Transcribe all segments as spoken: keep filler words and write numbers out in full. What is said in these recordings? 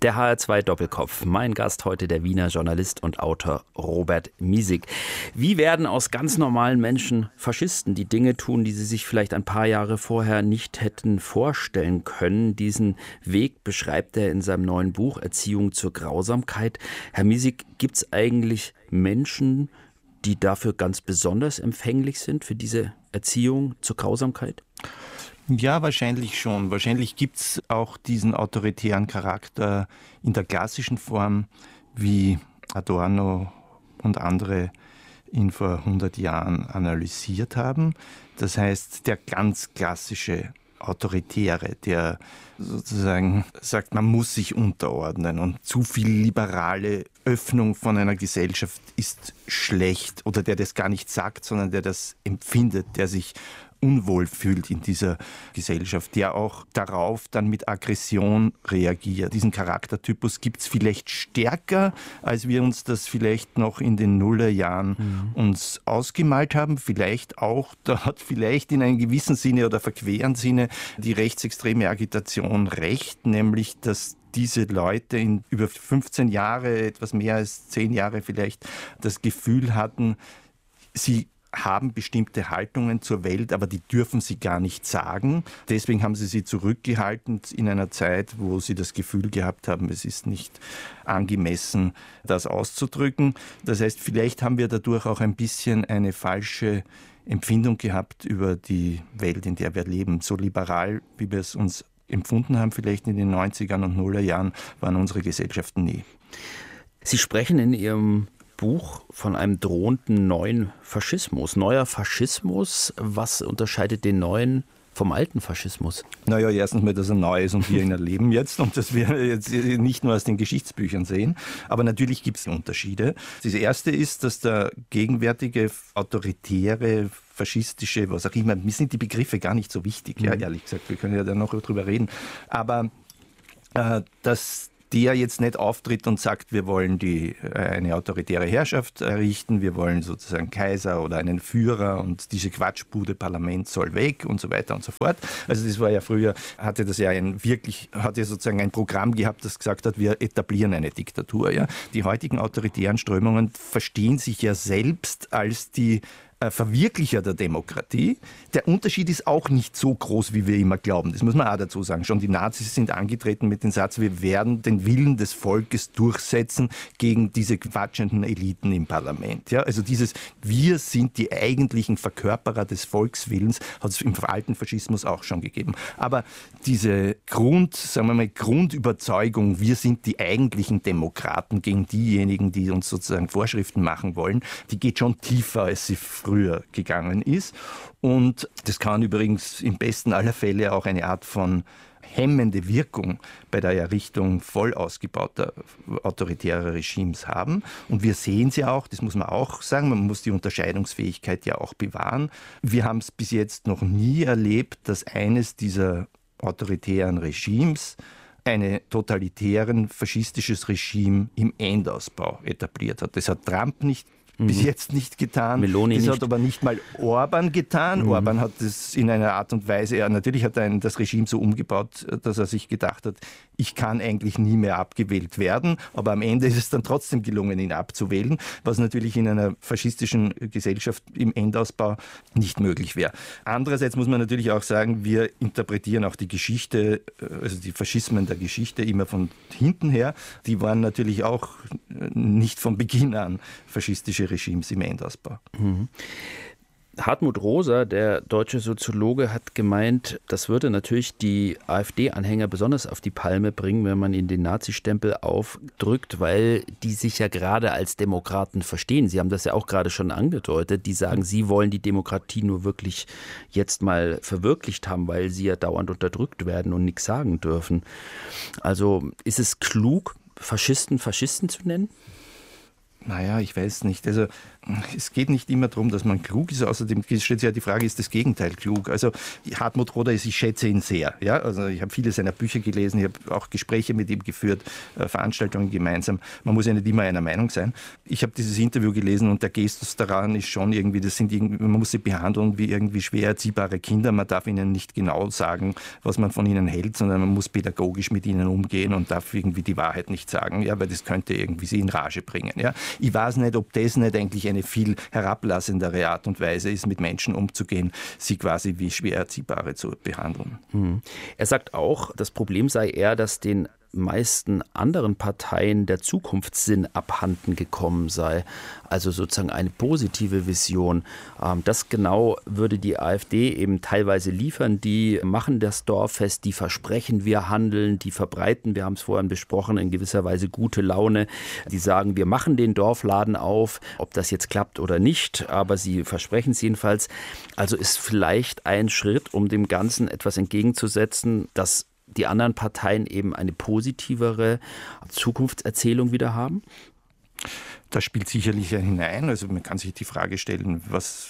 Der H R zwei Doppelkopf. Mein Gast heute der Wiener Journalist und Autor Robert Miesig. Wie werden aus ganz normalen Menschen Faschisten, die Dinge tun, die sie sich vielleicht ein paar Jahre vorher nicht hätten vorstellen können? Diesen Weg beschreibt er in seinem neuen Buch Erziehung zur Grausamkeit. Herr Miesig, gibt es eigentlich Menschen, die dafür ganz besonders empfänglich sind, für diese Erziehung zur Grausamkeit? Ja, wahrscheinlich schon. Wahrscheinlich gibt es auch diesen autoritären Charakter in der klassischen Form, wie Adorno und andere ihn vor hundert Jahren analysiert haben. Das heißt, der ganz klassische Autoritäre, der sozusagen sagt, man muss sich unterordnen und zu viel liberale Öffnung von einer Gesellschaft ist schlecht, oder der das gar nicht sagt, sondern der das empfindet, der sich unwohl fühlt in dieser Gesellschaft, der auch darauf dann mit Aggression reagiert. Diesen Charaktertypus gibt es vielleicht stärker, als wir uns das vielleicht noch in den Nullerjahren mhm. uns ausgemalt haben. Vielleicht auch, da hat vielleicht in einem gewissen Sinne oder verqueren Sinne die rechtsextreme Agitation recht, nämlich dass diese Leute in über fünfzehn Jahre, etwas mehr als zehn Jahre vielleicht, das Gefühl hatten, sie haben bestimmte Haltungen zur Welt, aber die dürfen sie gar nicht sagen. Deswegen haben sie sie zurückgehalten in einer Zeit, wo sie das Gefühl gehabt haben, es ist nicht angemessen, das auszudrücken. Das heißt, vielleicht haben wir dadurch auch ein bisschen eine falsche Empfindung gehabt über die Welt, in der wir leben. So liberal, wie wir es uns empfunden haben, vielleicht in den neunzigern und Nullerjahren, waren unsere Gesellschaften nie. Sie sprechen in Ihrem Buch von einem drohenden neuen Faschismus. Neuer Faschismus, was unterscheidet den neuen vom alten Faschismus? Naja, erstens mal, dass er neu ist und wir ihn erleben jetzt und dass wir jetzt nicht nur aus den Geschichtsbüchern sehen. Aber natürlich gibt es Unterschiede. Das erste ist, dass der gegenwärtige autoritäre, faschistische, was auch immer, mir sind die Begriffe gar nicht so wichtig, mhm. ja, ehrlich gesagt. Wir können ja da noch drüber reden. Aber äh, dass der jetzt nicht auftritt und sagt, wir wollen die, eine autoritäre Herrschaft errichten, wir wollen sozusagen Kaiser oder einen Führer und diese Quatschbude Parlament soll weg und so weiter und so fort. Also das war ja früher, hatte das ja ein wirklich, hatte sozusagen ein Programm gehabt, das gesagt hat, wir etablieren eine Diktatur. Ja? Die heutigen autoritären Strömungen verstehen sich ja selbst als die Verwirklicher der Demokratie. Der Unterschied ist auch nicht so groß, wie wir immer glauben. Das muss man auch dazu sagen. Schon die Nazis sind angetreten mit dem Satz, wir werden den Willen des Volkes durchsetzen gegen diese quatschenden Eliten im Parlament. Ja, also dieses wir sind die eigentlichen Verkörperer des Volkswillens hat es im alten Faschismus auch schon gegeben. Aber diese Grund, sagen wir mal, Grundüberzeugung, wir sind die eigentlichen Demokraten gegen diejenigen, die uns sozusagen Vorschriften machen wollen, die geht schon tiefer, als sie früher gegangen ist. Und das kann übrigens im besten aller Fälle auch eine Art von hemmende Wirkung bei der Errichtung voll ausgebauter autoritärer Regimes haben. Und wir sehen sie auch, das muss man auch sagen, man muss die Unterscheidungsfähigkeit ja auch bewahren. Wir haben es bis jetzt noch nie erlebt, dass eines dieser autoritären Regimes ein totalitären, faschistisches Regime im Endausbau etabliert hat. Das hat Trump nicht bis jetzt nicht getan. Meloni das nicht. hat aber nicht mal Orban getan. Mhm. Orban hat das in einer Art und Weise, ja, natürlich hat er das Regime so umgebaut, dass er sich gedacht hat, ich kann eigentlich nie mehr abgewählt werden, aber am Ende ist es dann trotzdem gelungen, ihn abzuwählen, was natürlich in einer faschistischen Gesellschaft im Endausbau nicht möglich wäre. Andererseits muss man natürlich auch sagen, wir interpretieren auch die Geschichte, also die Faschismen der Geschichte immer von hinten her. Die waren natürlich auch nicht von Beginn an faschistische Regimes im Endausbau. Mhm. Hartmut Rosa, der deutsche Soziologe, hat gemeint, das würde natürlich die AfD-Anhänger besonders auf die Palme bringen, wenn man ihnen den Nazi-Stempel aufdrückt, weil die sich ja gerade als Demokraten verstehen. Sie haben das ja auch gerade schon angedeutet. Die sagen, sie wollen die Demokratie nur wirklich jetzt mal verwirklicht haben, weil sie ja dauernd unterdrückt werden und nichts sagen dürfen. Also ist es klug, Faschisten Faschisten zu nennen? Naja, ich weiß nicht. Also es geht nicht immer darum, dass man klug ist. Außerdem stellt sich ja die Frage, ist das Gegenteil klug? Also Hartmut Roda, ich schätze ihn sehr. Ja? Also ich habe viele seiner Bücher gelesen, ich habe auch Gespräche mit ihm geführt, äh, Veranstaltungen gemeinsam. Man muss ja nicht immer einer Meinung sein. Ich habe dieses Interview gelesen und der Gestus daran ist schon irgendwie, das sind irgendwie, man muss sie behandeln wie irgendwie schwer erziehbare Kinder. Man darf ihnen nicht genau sagen, was man von ihnen hält, sondern man muss pädagogisch mit ihnen umgehen und darf irgendwie die Wahrheit nicht sagen, ja, weil das könnte irgendwie sie in Rage bringen. Ja? Ich weiß nicht, ob das nicht eigentlich eine viel herablassendere Art und Weise ist, mit Menschen umzugehen, sie quasi wie schwer Erziehbare zu behandeln. Hm. Er sagt auch, das Problem sei eher, dass den meisten anderen Parteien der Zukunftssinn abhanden gekommen sei. Also sozusagen eine positive Vision. Das genau würde die AfD eben teilweise liefern. Die machen das Dorf fest, die versprechen, wir handeln, die verbreiten, wir haben es vorhin besprochen, in gewisser Weise gute Laune. Die sagen, wir machen den Dorfladen auf, ob das jetzt klappt oder nicht, aber sie versprechen es jedenfalls. Also ist vielleicht ein Schritt, um dem Ganzen etwas entgegenzusetzen, dass die anderen Parteien eben eine positivere Zukunftserzählung wieder haben? Das spielt sicherlich hinein. Also man kann sich die Frage stellen, was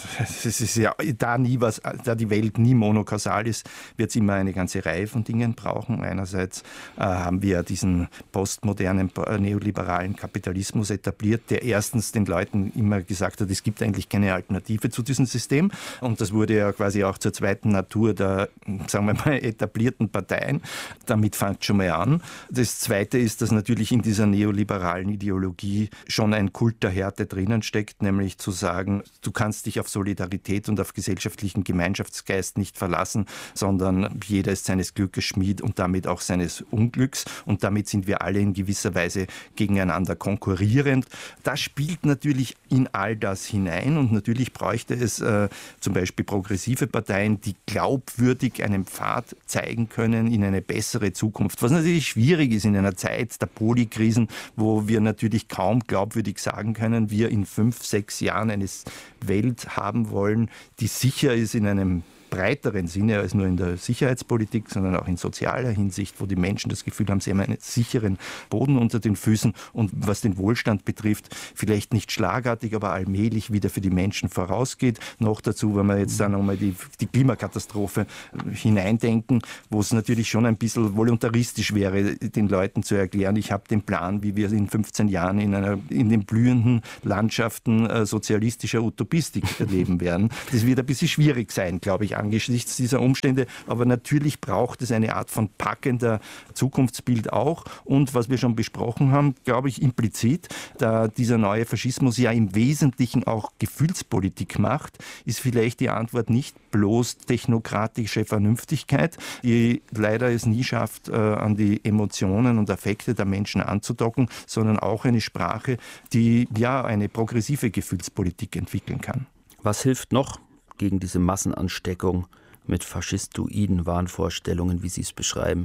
es ist ja da nie was, da die Welt nie monokausal ist, wird es immer eine ganze Reihe von Dingen brauchen. Einerseits äh, haben wir diesen postmodernen neoliberalen Kapitalismus etabliert, der erstens den Leuten immer gesagt hat, es gibt eigentlich keine Alternative zu diesem System. Und das wurde ja quasi auch zur zweiten Natur der, sagen wir mal, etablierten Parteien. Damit fängt schon mal an. Das Zweite ist, dass natürlich in dieser neoliberalen Ideologie schon ein Kult der Härte drinnen steckt, nämlich zu sagen, du kannst dich auf Solidarität und auf gesellschaftlichen Gemeinschaftsgeist nicht verlassen, sondern jeder ist seines Glückes Schmied und damit auch seines Unglücks. Und damit sind wir alle in gewisser Weise gegeneinander konkurrierend. Das spielt natürlich in all das hinein und natürlich bräuchte es äh, zum Beispiel progressive Parteien, die glaubwürdig einen Pfad zeigen können in eine bessere Zukunft. Was natürlich schwierig ist in einer Zeit der Polikrisen, wo wir natürlich kaum glaubwürdig sagen können, wir in fünf, sechs Jahren eine Welt haben wollen, die sicher ist in einem breiteren Sinne als nur in der Sicherheitspolitik, sondern auch in sozialer Hinsicht, wo die Menschen das Gefühl haben, sie haben einen sicheren Boden unter den Füßen und was den Wohlstand betrifft, vielleicht nicht schlagartig, aber allmählich wieder für die Menschen vorausgeht. Noch dazu, wenn wir jetzt dann nochmal die, die Klimakatastrophe hineindenken, wo es natürlich schon ein bisschen voluntaristisch wäre, den Leuten zu erklären, ich habe den Plan, wie wir in fünfzehn Jahren in, einer, in den blühenden Landschaften äh, sozialistischer Utopistik leben werden. Das wird ein bisschen schwierig sein, glaube ich, angesichts dieser Umstände. Aber natürlich braucht es eine Art von packender Zukunftsbild auch. Und was wir schon besprochen haben, glaube ich, implizit, da dieser neue Faschismus ja im Wesentlichen auch Gefühlspolitik macht, ist vielleicht die Antwort nicht bloß technokratische Vernünftigkeit, die leider es nie schafft, äh, an die Emotionen und Affekte der Menschen anzudocken, sondern auch eine Sprache, die ja eine progressive Gefühlspolitik entwickeln kann. Was hilft noch gegen diese Massenansteckung mit faschistoiden Wahnvorstellungen, wie Sie es beschreiben?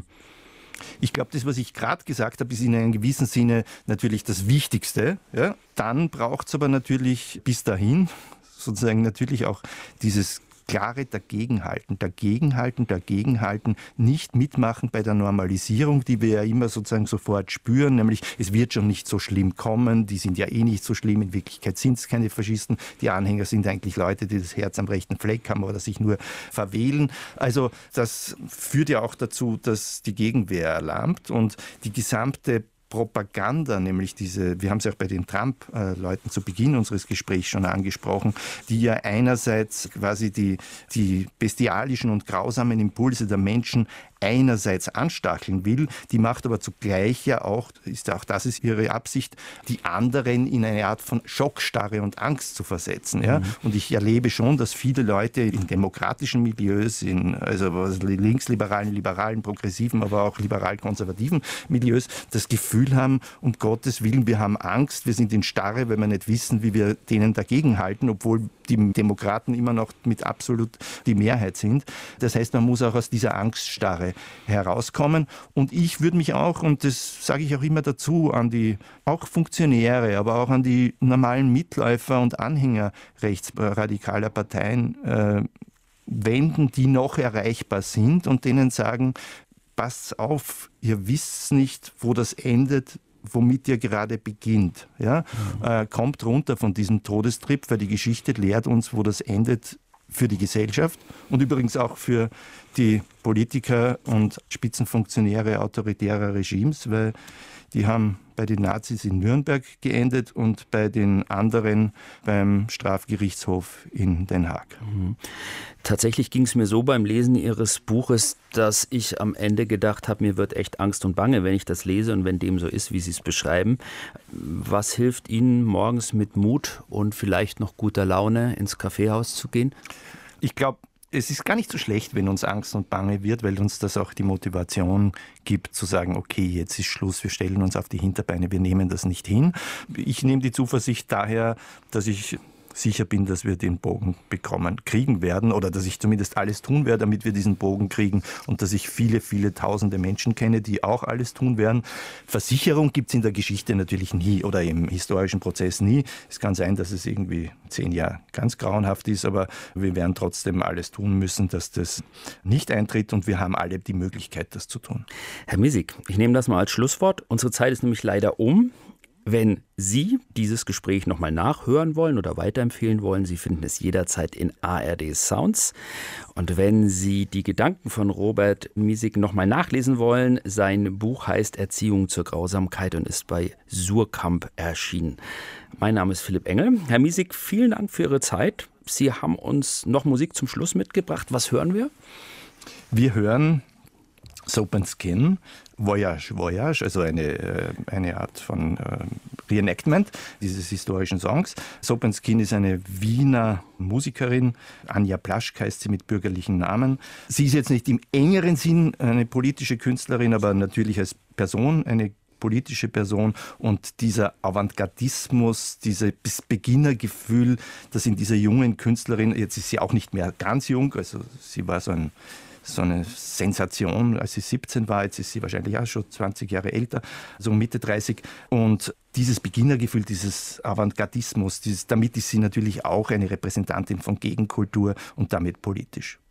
Ich glaube, das, was ich gerade gesagt habe, ist in einem gewissen Sinne natürlich das Wichtigste. Ja? Dann braucht es aber natürlich bis dahin sozusagen natürlich auch dieses klare Dagegenhalten, Dagegenhalten, Dagegenhalten, nicht mitmachen bei der Normalisierung, die wir ja immer sozusagen sofort spüren, nämlich es wird schon nicht so schlimm kommen, die sind ja eh nicht so schlimm, in Wirklichkeit sind es keine Faschisten, die Anhänger sind eigentlich Leute, die das Herz am rechten Fleck haben oder sich nur verwählen. Also das führt ja auch dazu, dass die Gegenwehr erlahmt und die gesamte Propaganda, nämlich diese, wir haben es ja auch bei den Trump-Leuten zu Beginn unseres Gesprächs schon angesprochen, die ja einerseits quasi die, die bestialischen und grausamen Impulse der Menschen einerseits anstacheln will, die macht aber zugleich ja auch, ist auch das ist ihre Absicht, die anderen in eine Art von Schockstarre und Angst zu versetzen. Ja? Mhm. Und ich erlebe schon, dass viele Leute in demokratischen Milieus, in also linksliberalen, liberalen, progressiven, aber auch liberal-konservativen Milieus das Gefühl haben, um Gottes Willen, wir haben Angst, wir sind in Starre, weil wir nicht wissen, wie wir denen dagegenhalten, obwohl die Demokraten immer noch mit absolut die Mehrheit sind. Das heißt, man muss auch aus dieser Angststarre herauskommen. Und ich würde mich auch, und das sage ich auch immer dazu, an die auch Funktionäre, aber auch an die normalen Mitläufer und Anhänger rechtsradikaler Parteien äh, wenden, die noch erreichbar sind und denen sagen, passt auf, ihr wisst nicht, wo das endet, womit ihr gerade beginnt. Ja? Mhm. Äh, kommt runter von diesem Todestrip, weil die Geschichte lehrt uns, wo das endet für die Gesellschaft und übrigens auch für die Politiker und Spitzenfunktionäre autoritärer Regimes, weil die haben bei den Nazis in Nürnberg geendet und bei den anderen beim Strafgerichtshof in Den Haag. Mhm. Tatsächlich ging es mir so beim Lesen Ihres Buches, dass ich am Ende gedacht habe, mir wird echt Angst und Bange, wenn ich das lese und wenn dem so ist, wie Sie es beschreiben. Was hilft Ihnen, morgens mit Mut und vielleicht noch guter Laune ins Kaffeehaus zu gehen? Ich glaube, es ist gar nicht so schlecht, wenn uns Angst und Bange wird, weil uns das auch die Motivation gibt, zu sagen, okay, jetzt ist Schluss, wir stellen uns auf die Hinterbeine, wir nehmen das nicht hin. Ich nehme die Zuversicht daher, dass ich sicher bin, dass wir den Bogen bekommen, kriegen werden oder dass ich zumindest alles tun werde, damit wir diesen Bogen kriegen und dass ich viele, viele tausende Menschen kenne, die auch alles tun werden. Versicherung gibt es in der Geschichte natürlich nie oder im historischen Prozess nie. Es kann sein, dass es irgendwie zehn Jahre ganz grauenhaft ist, aber wir werden trotzdem alles tun müssen, dass das nicht eintritt und wir haben alle die Möglichkeit, das zu tun. Herr Misig, ich nehme das mal als Schlusswort. Unsere Zeit ist nämlich leider um. Wenn Sie dieses Gespräch nochmal nachhören wollen oder weiterempfehlen wollen, Sie finden es jederzeit in A R D Sounds. Und wenn Sie die Gedanken von Robert Misig nochmal nachlesen wollen, sein Buch heißt Erziehung zur Grausamkeit und ist bei Suhrkamp erschienen. Mein Name ist Philipp Engel. Herr Misig, vielen Dank für Ihre Zeit. Sie haben uns noch Musik zum Schluss mitgebracht. Was hören wir? Wir hören Soap and Skin, Voyage, Voyage, also eine, eine Art von äh, Reenactment dieses historischen Songs. Soap and Skin ist eine Wiener Musikerin, Anja Plaschk heißt sie mit bürgerlichen Namen. Sie ist jetzt nicht im engeren Sinn eine politische Künstlerin, aber natürlich als Person eine politische Person und dieser Avantgardismus, dieses Beginnergefühl, das in dieser jungen Künstlerin, jetzt ist sie auch nicht mehr ganz jung, also sie war so ein so eine Sensation, als sie siebzehn war. Jetzt ist sie wahrscheinlich auch schon zwanzig Jahre älter, so Mitte dreißig. Und dieses Beginnergefühl, dieses Avantgardismus, dieses, damit ist sie natürlich auch eine Repräsentantin von Gegenkultur und damit politisch.